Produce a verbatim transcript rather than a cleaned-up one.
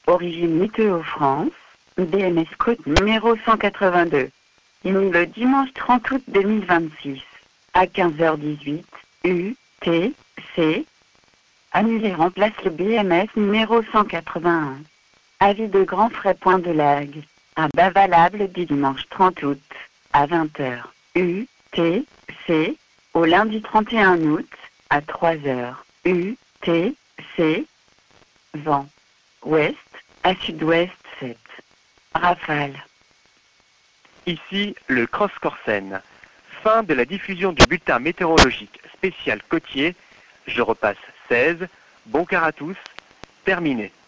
Origine Météo France, B M S Côte numéro cent quatre-vingt-deux. Fini le dimanche trente août deux mille vingt-six, à quinze heures dix-huit, U, T, C. Annuler remplace le B M S numéro cent quatre-vingt-un. Avis de grand frais point de lag. Un bas valable du dimanche trente août, à vingt heures, U, T, C. Au lundi trente et un août, à trois heures, U, T, C. Vent. Ouest, à sud-ouest sept. Rafale. Ici le Cross Corsen. Fin de la diffusion du bulletin météorologique spécial côtier. Je repasse seize. Bon quart à tous. Terminé.